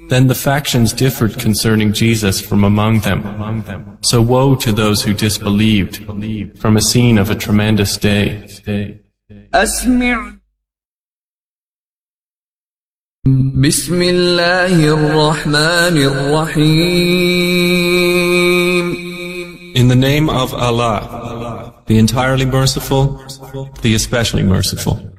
Then the factions differed concerning Jesus from among them. So woe to those who disbelieved from a scene of a tremendous day. بسم الله الرحمن الرحيم. In the name of Allah, the entirely merciful, the especially merciful.